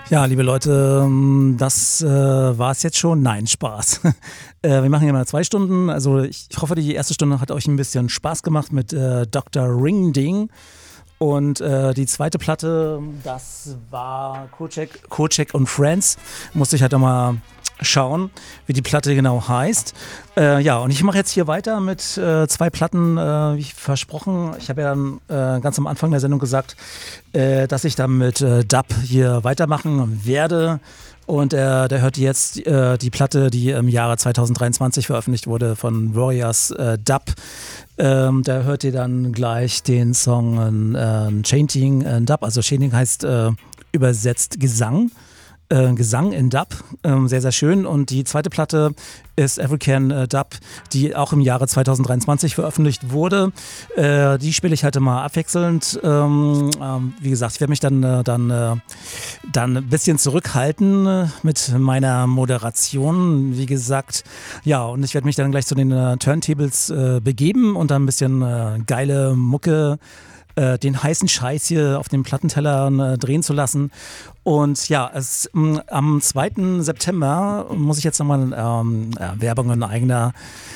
Ja, liebe Leute, das war es jetzt schon. Nein, Spaß. Wir machen ja mal 2 Stunden. Also ich hoffe, die erste Stunde hat euch ein bisschen Spaß gemacht mit Dr. Ringding. Und die zweite Platte, das war Kocek und Friends. Musste ich halt nochmal schauen, wie die Platte genau heißt. Ja, und ich mache jetzt hier weiter mit 2 Platten, wie versprochen. Ich habe ja dann ganz am Anfang der Sendung gesagt, dass ich dann mit Dub hier weitermachen werde. Und der hört jetzt die Platte, die im Jahre 2023 veröffentlicht wurde von Warriors Dub. Da hört ihr dann gleich den Song Chanting Dub. Also Chanting heißt übersetzt Gesang. Gesang in Dub, sehr, sehr schön. Und die zweite Platte ist African Dub, die auch im Jahre 2023 veröffentlicht wurde. Die spiele ich halt mal abwechselnd. Wie gesagt, ich werde mich dann ein bisschen zurückhalten mit meiner Moderation. Wie gesagt, ja, und ich werde mich dann gleich zu den Turntables begeben und dann ein bisschen geile Mucke, den heißen Scheiß hier auf den Plattenteller drehen zu lassen. Und ja, am 2. September muss ich jetzt nochmal Werbung in eigener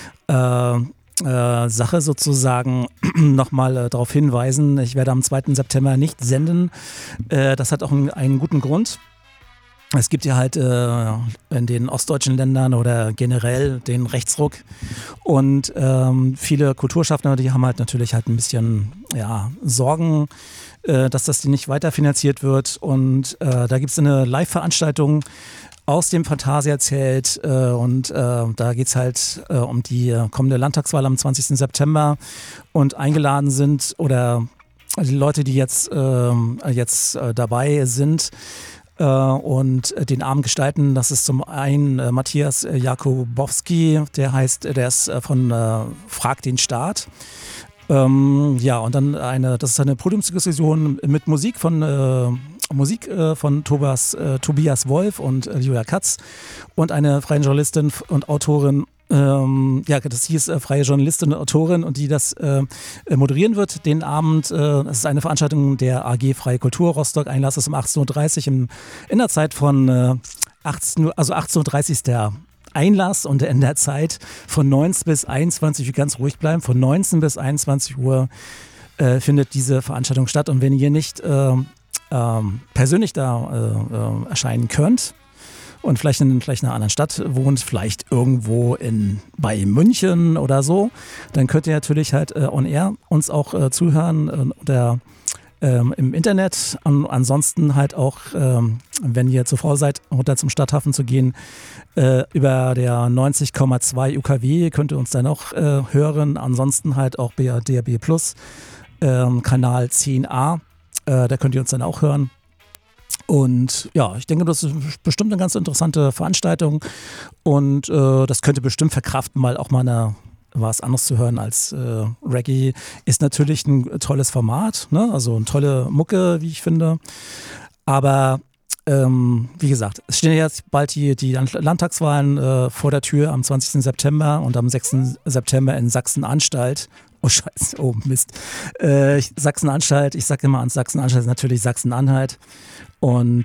Sache sozusagen nochmal darauf hinweisen. Ich werde am 2. September nicht senden. Das hat auch einen guten Grund. Es gibt ja halt in den ostdeutschen Ländern oder generell den Rechtsruck und viele Kulturschaffner, die haben halt natürlich halt ein bisschen Sorgen, dass das nicht weiterfinanziert wird und da gibt es eine Live-Veranstaltung aus dem Phantasiazelt und da geht es halt um die kommende Landtagswahl am 20. September und eingeladen sind oder die Leute, die jetzt dabei sind, und den Abend gestalten. Das ist zum einen Matthias Jakubowski, der ist von Frag den Staat. Ja, und dann das ist eine Podiumsdiskussion mit Musik von Tobias Wolf und Julia Katz und eine freie Journalistin und Autorin. Das hieß freie Journalistin und Autorin und die das moderieren wird, den Abend. Es ist eine Veranstaltung der AG Freie Kultur Rostock. Einlass ist um 18.30 Uhr in der Zeit von 18.30 Uhr ist der Einlass und in der Zeit von 19 bis 21 Uhr, ganz ruhig bleiben, von 19 bis 21 Uhr findet diese Veranstaltung statt. Und wenn ihr nicht persönlich da erscheinen könnt, und vielleicht in einer anderen Stadt wohnt, vielleicht irgendwo bei München oder so, dann könnt ihr natürlich halt on air uns auch zuhören oder im Internet. Ansonsten halt auch, wenn ihr zu faul seid, runter zum Stadthafen zu gehen, über der 90,2 UKW könnt ihr uns dann auch hören. Ansonsten halt auch bei DAB Plus, Kanal 10a, da könnt ihr uns dann auch hören. Und ja, ich denke, das ist bestimmt eine ganz interessante Veranstaltung und das könnte bestimmt verkraften, mal auch mal was anderes zu hören als Reggae. Ist natürlich ein tolles Format, ne? Also eine tolle Mucke, wie ich finde. Aber wie gesagt, es stehen jetzt bald die Landtagswahlen vor der Tür am 20. September und am 6. September in Sachsen-Anstalt. Oh Scheiße, oh Mist. Sachsen-Anstalt, ich sage immer an Sachsen-Anstalt, ist natürlich Sachsen-Anhalt. Und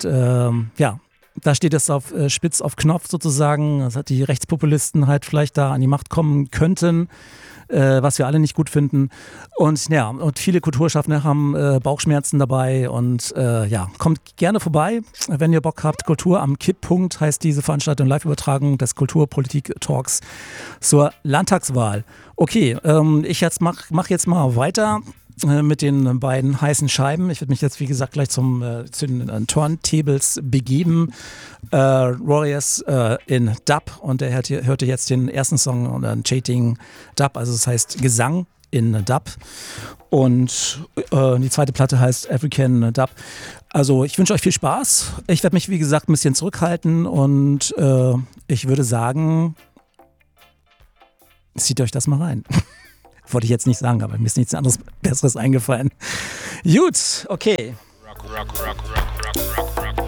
da steht es auf spitz auf Knopf sozusagen, dass die Rechtspopulisten halt vielleicht da an die Macht kommen könnten, was wir alle nicht gut finden. Und ja, und viele Kulturschaffende haben Bauchschmerzen dabei und kommt gerne vorbei, wenn ihr Bock habt. Kultur am Kipppunkt heißt diese Veranstaltung, Live-Übertragung des Kulturpolitik-Talks zur Landtagswahl. Okay, ich mach jetzt mal weiter mit den beiden heißen Scheiben. Ich werde mich jetzt, wie gesagt, gleich zu den Turntables begeben. Warriors in Dub und er hörte jetzt den ersten Song, Chanting Dub, also das heißt Gesang in Dub. Und die zweite Platte heißt African Dub. Also ich wünsche euch viel Spaß. Ich werde mich, wie gesagt, ein bisschen zurückhalten und ich würde sagen, zieht euch das mal rein. Wollte ich jetzt nicht sagen, aber mir ist nichts anderes Besseres eingefallen. Gut, okay. Rock, rock, rock, rock, rock, rock, rock.